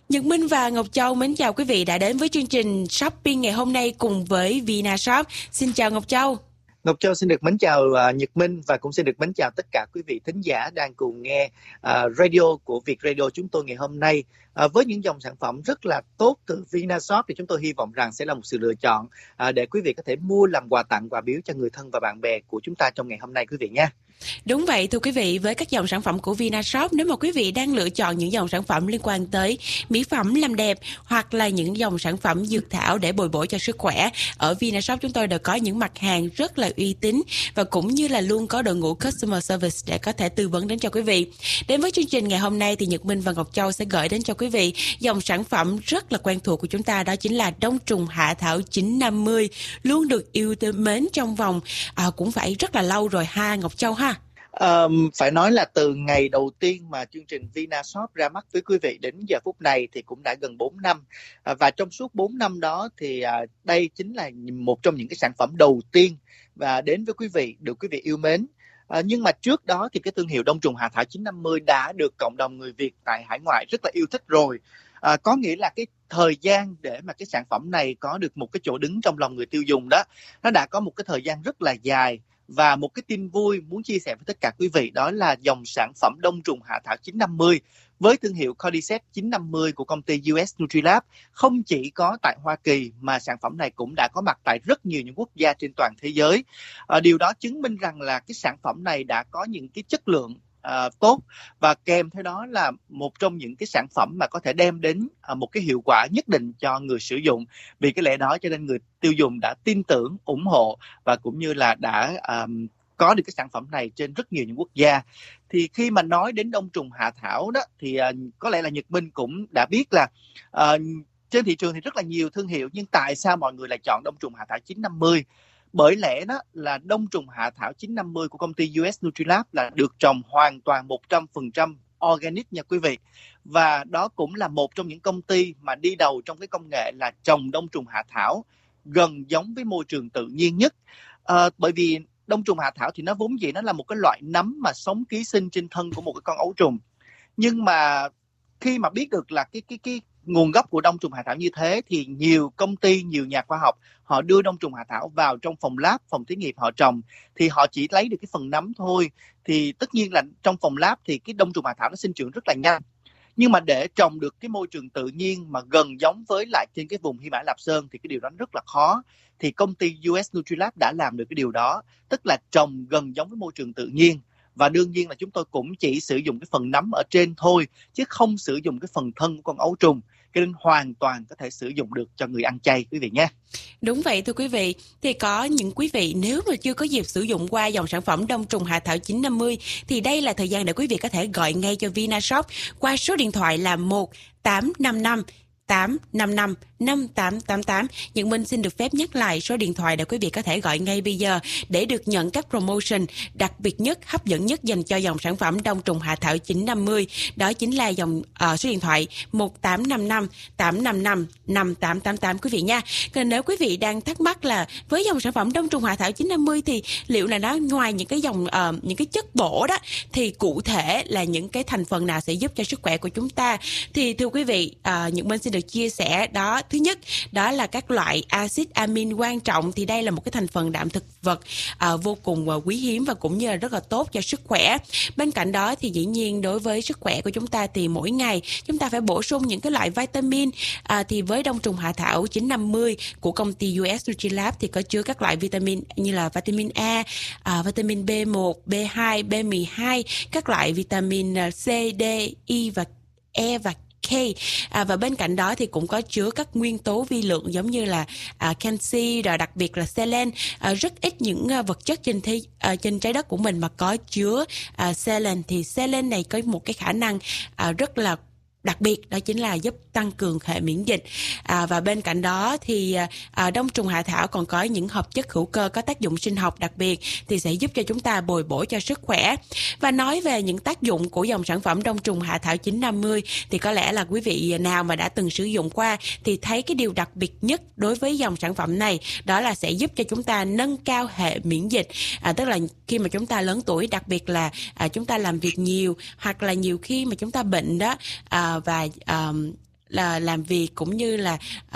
Nhật Minh và Ngọc Châu mến chào quý vị đã đến với chương trình Shopping ngày hôm nay cùng với Vinashop. Xin chào Ngọc Châu. Ngọc Châu xin được mến chào Nhật Minh và cũng xin được mến chào tất cả quý vị thính giả đang cùng nghe radio của Việt Radio chúng tôi ngày hôm nay. Với những dòng sản phẩm rất là tốt từ Vinashop thì chúng tôi hy vọng rằng sẽ là một sự lựa chọn để quý vị có thể mua làm quà tặng, quà biếu cho người thân và bạn bè của chúng ta trong ngày hôm nay quý vị nha. Đúng vậy thưa quý vị, với các dòng sản phẩm của Vinashop, nếu mà quý vị đang lựa chọn những dòng sản phẩm liên quan tới mỹ phẩm làm đẹp hoặc là những dòng sản phẩm dược thảo để bồi bổ cho sức khỏe, ở Vinashop chúng tôi đều có những mặt hàng rất là uy tín và cũng như là luôn có đội ngũ customer service để có thể tư vấn đến cho quý vị. Đến với chương trình ngày hôm nay thì Nhật Minh và Ngọc Châu sẽ gửi đến cho quý vị dòng sản phẩm rất là quen thuộc của chúng ta, đó chính là đông trùng hạ thảo 950, luôn được yêu mến trong vòng cũng phải rất là lâu rồi ha Ngọc Châu ha. Phải nói là từ ngày đầu tiên mà chương trình Vinashop ra mắt với quý vị đến giờ phút này thì cũng đã gần 4 năm. Và trong suốt 4 năm đó thì đây chính là một trong những cái sản phẩm đầu tiên và đến với quý vị, được quý vị yêu mến. Nhưng mà trước đó thì cái thương hiệu đông trùng hạ thảo 950 đã được cộng đồng người Việt tại hải ngoại rất là yêu thích rồi. Có nghĩa là cái thời gian để mà cái sản phẩm này có được một cái chỗ đứng trong lòng người tiêu dùng đó, nó đã có một cái thời gian rất là dài. Và một cái tin vui muốn chia sẻ với tất cả quý vị đó là dòng sản phẩm đông trùng hạ thảo 950 với thương hiệu Cordyceps 950 của công ty US Nutrilab không chỉ có tại Hoa Kỳ mà sản phẩm này cũng đã có mặt tại rất nhiều những quốc gia trên toàn thế giới. Điều đó chứng minh rằng là cái sản phẩm này đã có những cái chất lượng tốt và kèm theo đó là một trong những cái sản phẩm mà có thể đem đến một cái hiệu quả nhất định cho người sử dụng. Vì cái lẽ đó cho nên người tiêu dùng đã tin tưởng, ủng hộ và cũng như là đã có được cái sản phẩm này trên rất nhiều những quốc gia. Thì khi mà nói đến đông trùng hạ thảo đó thì có lẽ là Nhật Minh cũng đã biết là trên thị trường thì rất là nhiều thương hiệu, nhưng tại sao mọi người lại chọn đông trùng hạ thảo 950? Bởi lẽ đó là đông trùng hạ thảo 950 của công ty US Nutrilab là được trồng hoàn toàn 100% organic nha quý vị. Và đó cũng là một trong những công ty mà đi đầu trong cái công nghệ là trồng đông trùng hạ thảo gần giống với môi trường tự nhiên nhất. Bởi vì đông trùng hạ thảo thì nó vốn dĩ nó là một cái loại nấm mà sống ký sinh trên thân của một cái con ấu trùng. Nhưng mà khi mà biết được là cái nguồn gốc của đông trùng hạ thảo như thế thì nhiều công ty, nhiều nhà khoa học họ đưa đông trùng hạ thảo vào trong phòng lab, phòng thí nghiệm họ trồng thì họ chỉ lấy được cái phần nấm thôi. Thì tất nhiên là trong phòng lab thì cái đông trùng hạ thảo nó sinh trưởng rất là nhanh. Nhưng mà để trồng được cái môi trường tự nhiên mà gần giống với lại trên cái vùng Hy Mã Lạp Sơn thì cái điều đó rất là khó. Thì công ty US Nutrilab đã làm được cái điều đó, tức là trồng gần giống với môi trường tự nhiên. Và đương nhiên là chúng tôi cũng chỉ sử dụng cái phần nấm ở trên thôi, chứ không sử dụng cái phần thân của con ấu trùng. Cho nên hoàn toàn có thể sử dụng được cho người ăn chay quý vị nhé. Đúng vậy thưa quý vị, thì có những quý vị nếu mà chưa có dịp sử dụng qua dòng sản phẩm đông trùng hạ thảo 950 thì đây là thời gian để quý vị có thể gọi ngay cho Vinashop qua số điện thoại là 1855 855 5888. Nhật Minh xin được phép nhắc lại số điện thoại để quý vị có thể gọi ngay bây giờ để được nhận các promotion đặc biệt nhất, hấp dẫn nhất dành cho dòng sản phẩm đông trùng hạ thảo 950. Đó chính là dòng số điện thoại 1855 855 5888 quý vị nha. Còn nếu quý vị đang thắc mắc là với dòng sản phẩm đông trùng hạ thảo 950 thì liệu là nó ngoài những cái dòng những cái chất bổ đó thì cụ thể là những cái thành phần nào sẽ giúp cho sức khỏe của chúng ta, thì thưa quý vị, Nhật Minh xin được chia sẻ đó. Thứ nhất, đó là các loại axit amin quan trọng, thì đây là một cái thành phần đạm thực vật vô cùng quý hiếm và cũng như là rất là tốt cho sức khỏe. Bên cạnh đó thì dĩ nhiên đối với sức khỏe của chúng ta thì mỗi ngày chúng ta phải bổ sung những cái loại vitamin, thì với đông trùng hạ thảo 950 của công ty US Nutrilab thì có chứa các loại vitamin như là vitamin A, vitamin B1, B2, B12, các loại vitamin C, D, E và E và K. Và bên cạnh đó thì cũng có chứa các nguyên tố vi lượng giống như là canxi, rồi đặc biệt là selen. Rất ít những vật chất trên trái đất của mình mà có chứa selen. Thì selen này có một cái khả năng rất là đặc biệt, đó chính là giúp tăng cường hệ miễn dịch. Và bên cạnh đó thì đông trùng hạ thảo còn có những hợp chất hữu cơ có tác dụng sinh học đặc biệt thì sẽ giúp cho chúng ta bồi bổ cho sức khỏe. Và nói về những tác dụng của dòng sản phẩm đông trùng hạ thảo 950 thì có lẽ là quý vị nào mà đã từng sử dụng qua thì thấy cái điều đặc biệt nhất đối với dòng sản phẩm này đó là sẽ giúp cho chúng ta nâng cao hệ miễn dịch. Tức là khi mà chúng ta lớn tuổi, đặc biệt là chúng ta làm việc nhiều hoặc là nhiều khi mà chúng ta bệnh đó, và là làm việc cũng như là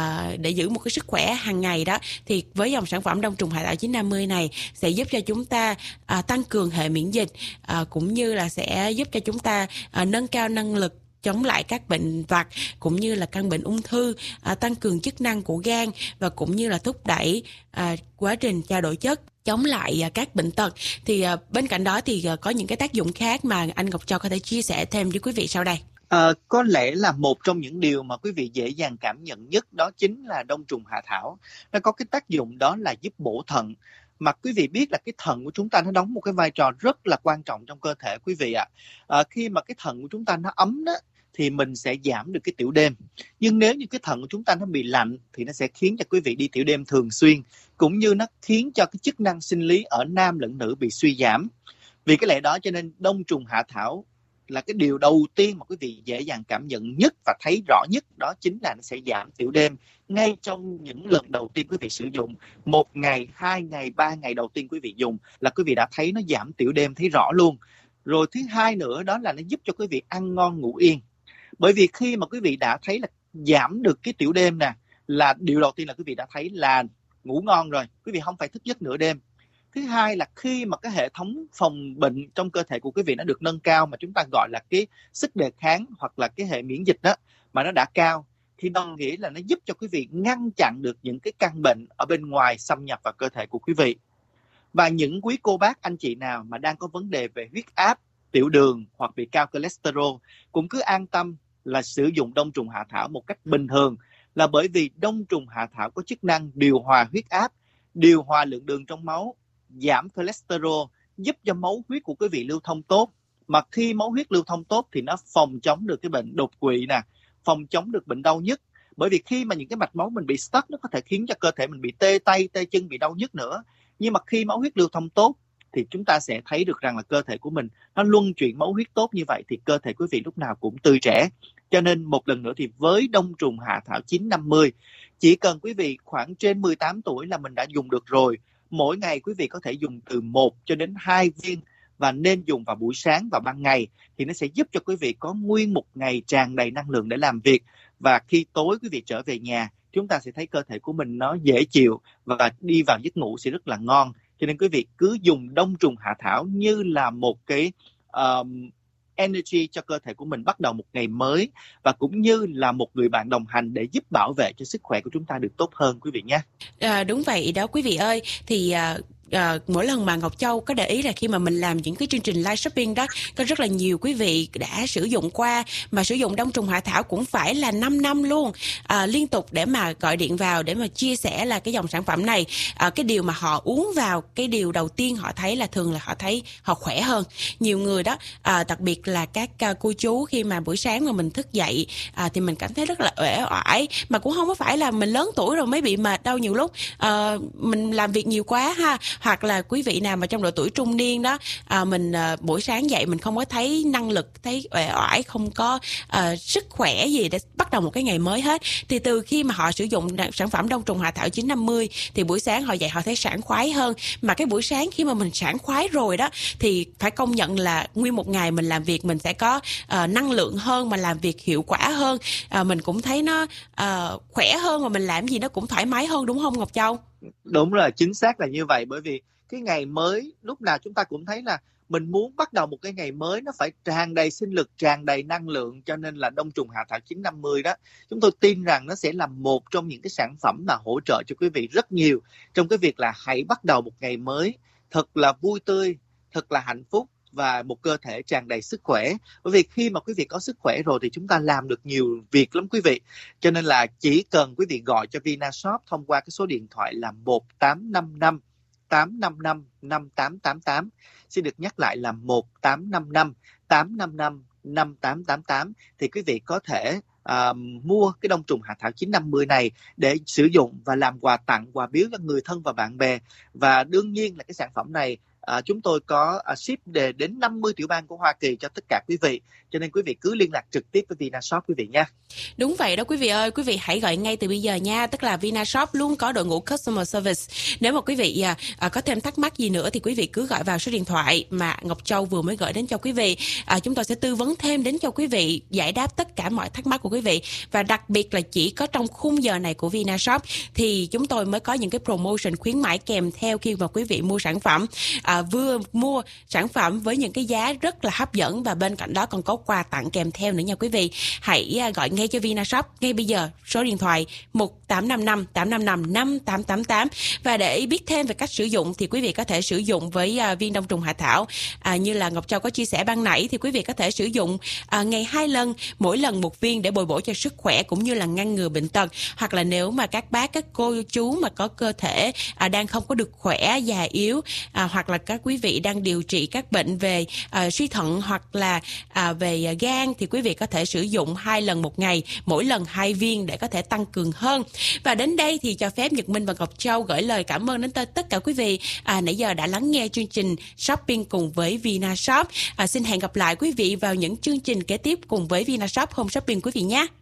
để giữ một cái sức khỏe hàng ngày đó, thì với dòng sản phẩm đông trùng hạ thảo 950 này sẽ giúp cho chúng ta tăng cường hệ miễn dịch, cũng như là sẽ giúp cho chúng ta nâng cao năng lực chống lại các bệnh vặt cũng như là căn bệnh ung thư, tăng cường chức năng của gan và cũng như là thúc đẩy quá trình trao đổi chất, chống lại các bệnh tật. Thì bên cạnh đó thì có những cái tác dụng khác mà anh Ngọc Châu có thể chia sẻ thêm với quý vị sau đây. Có lẽ là một trong những điều mà quý vị dễ dàng cảm nhận nhất đó chính là đông trùng hạ thảo. Nó có cái tác dụng đó là giúp bổ thận. Mà quý vị biết là cái thận của chúng ta nó đóng một cái vai trò rất là quan trọng trong cơ thể quý vị ạ. Khi mà cái thận của chúng ta nó ấm đó thì mình sẽ giảm được cái tiểu đêm. Nhưng nếu như cái thận của chúng ta nó bị lạnh thì nó sẽ khiến cho quý vị đi tiểu đêm thường xuyên, cũng như nó khiến cho cái chức năng sinh lý ở nam lẫn nữ bị suy giảm. Vì cái lẽ đó cho nên đông trùng hạ thảo là cái điều đầu tiên mà quý vị dễ dàng cảm nhận nhất và thấy rõ nhất, đó chính là nó sẽ giảm tiểu đêm ngay trong những lần đầu tiên quý vị sử dụng. 1 ngày, 2 ngày, 3 ngày đầu tiên quý vị dùng là quý vị đã thấy nó giảm tiểu đêm, thấy rõ luôn. Rồi thứ hai nữa đó là nó giúp cho quý vị ăn ngon ngủ yên. Bởi vì khi mà quý vị đã thấy là giảm được cái tiểu đêm nè, là điều đầu tiên là quý vị đã thấy là ngủ ngon rồi, quý vị không phải thức giấc nửa đêm. Thứ hai là khi mà cái hệ thống phòng bệnh trong cơ thể của quý vị nó được nâng cao, mà chúng ta gọi là cái sức đề kháng hoặc là cái hệ miễn dịch đó mà nó đã cao, thì đồng nghĩa là nó giúp cho quý vị ngăn chặn được những cái căn bệnh ở bên ngoài xâm nhập vào cơ thể của quý vị. Và những quý cô bác anh chị nào mà đang có vấn đề về huyết áp, tiểu đường hoặc bị cao cholesterol cũng cứ an tâm là sử dụng đông trùng hạ thảo một cách bình thường, là bởi vì đông trùng hạ thảo có chức năng điều hòa huyết áp, điều hòa lượng đường trong máu, giảm cholesterol, giúp cho máu huyết của quý vị lưu thông tốt. Mà khi máu huyết lưu thông tốt thì nó phòng chống được cái bệnh đột quỵ nè, phòng chống được bệnh đau nhức. Bởi vì khi mà những cái mạch máu mình bị stuck, nó có thể khiến cho cơ thể mình bị tê tay, tê chân, bị đau nhức nữa. Nhưng mà khi máu huyết lưu thông tốt thì chúng ta sẽ thấy được rằng là cơ thể của mình nó luân chuyển máu huyết tốt như vậy thì cơ thể quý vị lúc nào cũng tươi trẻ. Cho nên một lần nữa thì với đông trùng hạ thảo 950, chỉ cần quý vị khoảng trên 18 tuổi là mình đã dùng được rồi. Mỗi ngày quý vị có thể dùng từ 1 cho đến 2 viên và nên dùng vào buổi sáng và ban ngày, thì nó sẽ giúp cho quý vị có nguyên một ngày tràn đầy năng lượng để làm việc. Và khi tối quý vị trở về nhà, chúng ta sẽ thấy cơ thể của mình nó dễ chịu và đi vào giấc ngủ sẽ rất là ngon. Cho nên quý vị cứ dùng đông trùng hạ thảo như là một cái energy cho cơ thể của mình bắt đầu một ngày mới, và cũng như là một người bạn đồng hành để giúp bảo vệ cho sức khỏe của chúng ta được tốt hơn quý vị nhé. Đúng vậy đó quý vị ơi. Thì mỗi lần mà Ngọc Châu có để ý là khi mà mình làm những cái chương trình live shopping đó, có rất là nhiều quý vị đã sử dụng qua, mà sử dụng đông trùng hạ thảo cũng phải là 5 năm luôn, liên tục để mà gọi điện vào để mà chia sẻ là cái dòng sản phẩm này, cái điều mà họ uống vào, cái điều đầu tiên họ thấy là thường là họ thấy họ khỏe hơn. Nhiều người đó, đặc biệt là các cô chú, khi mà buổi sáng mà mình thức dậy thì mình cảm thấy rất là uể oải, mà cũng không có phải là mình lớn tuổi rồi mới bị mệt đâu. Nhiều lúc mình làm việc nhiều quá ha, hoặc là quý vị nào mà trong độ tuổi trung niên đó, mình buổi sáng dậy mình không có thấy năng lực, thấy uể oải, không có sức khỏe gì để bắt đầu một cái ngày mới hết. Thì từ khi mà họ sử dụng sản phẩm đông trùng hạ thảo 950 thì buổi sáng họ dậy họ thấy sảng khoái hơn. Mà cái buổi sáng khi mà mình sảng khoái rồi đó thì phải công nhận là nguyên một ngày mình làm việc mình sẽ có năng lượng hơn, mà làm việc hiệu quả hơn, mình cũng thấy nó khỏe hơn, mà mình làm gì nó cũng thoải mái hơn, đúng không Ngọc Châu? Đúng rồi, chính xác là như vậy. Bởi vì cái ngày mới lúc nào chúng ta cũng thấy là mình muốn bắt đầu một cái ngày mới nó phải tràn đầy sinh lực, tràn đầy năng lượng. Cho nên là đông trùng hạ thảo 950 đó, chúng tôi tin rằng nó sẽ là một trong những cái sản phẩm mà hỗ trợ cho quý vị rất nhiều trong cái việc là hãy bắt đầu một ngày mới thật là vui tươi, thật là hạnh phúc và một cơ thể tràn đầy sức khỏe. Bởi vì khi mà quý vị có sức khỏe rồi thì chúng ta làm được nhiều việc lắm quý vị. Cho nên là chỉ cần quý vị gọi cho Vinashop thông qua cái số điện thoại là 1855 855 5888. Xin được nhắc lại là 1855 855 5888 thì quý vị có thể mua cái đông trùng hạ thảo 950 này để sử dụng và làm quà tặng, quà biếu cho người thân và bạn bè. Và đương nhiên là cái sản phẩm này chúng tôi có ship đến 50 tiểu bang của Hoa Kỳ cho tất cả quý vị. Cho nên quý vị cứ liên lạc trực tiếp với Vinashop quý vị nha. Đúng vậy đó quý vị ơi, quý vị hãy gọi ngay từ bây giờ nha. Tức là Vinashop luôn có đội ngũ Customer Service. Nếu mà quý vị có thêm thắc mắc gì nữa thì quý vị cứ gọi vào số điện thoại mà Ngọc Châu vừa mới gửi đến cho quý vị. Chúng tôi sẽ tư vấn thêm đến cho quý vị, giải đáp tất cả mọi thắc mắc của quý vị. Và đặc biệt là chỉ có trong khung giờ này của Vinashop thì chúng tôi mới có những cái promotion khuyến mãi kèm theo khi mà quý vị mua sản phẩm. Vừa mua sản phẩm với những cái giá rất là hấp dẫn và bên cạnh đó còn có quà tặng kèm theo nữa nha quý vị. Hãy gọi ngay cho Vinashop ngay bây giờ, số điện thoại 1855 855 5888. Và để biết thêm về cách sử dụng thì quý vị có thể sử dụng với viên đông trùng hạ thảo. Như là Ngọc Châu có chia sẻ ban nãy thì quý vị có thể sử dụng ngày 2 lần, mỗi lần 1 viên để bồi bổ cho sức khỏe cũng như là ngăn ngừa bệnh tật. Hoặc là nếu mà các bác, các cô chú mà có cơ thể đang không có được khỏe, già yếu, hoặc là các quý vị đang điều trị các bệnh về suy thận hoặc là về gan thì quý vị có thể sử dụng 2 lần 1 ngày, mỗi lần 2 viên để có thể tăng cường hơn. Và đến đây thì cho phép Nhật Minh và Ngọc Châu gửi lời cảm ơn đến tất cả quý vị nãy giờ đã lắng nghe chương trình Shopping cùng với Vinashop. Xin hẹn gặp lại quý vị vào những chương trình kế tiếp cùng với Vinashop Home Shopping quý vị nhé.